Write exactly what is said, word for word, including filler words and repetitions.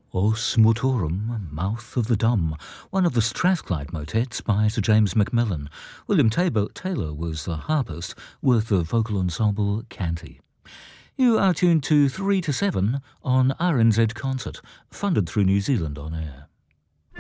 Os Mutorum, Mouth of the Dumb, one of the Strathclyde motets by Sir James Macmillan. William Tabor, Taylor was the harpist with the vocal ensemble Canty. You are tuned to three to seven on R N Z Concert, funded through New Zealand On Air.